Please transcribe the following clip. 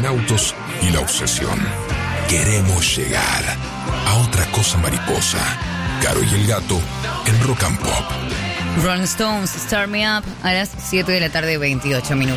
en autos y la obsesión. Queremos llegar a otra cosa mariposa. Caro y el Gato en Rock and Pop. Rolling Stones, Start Me Up, a las 7 de la tarde, 28 minutos.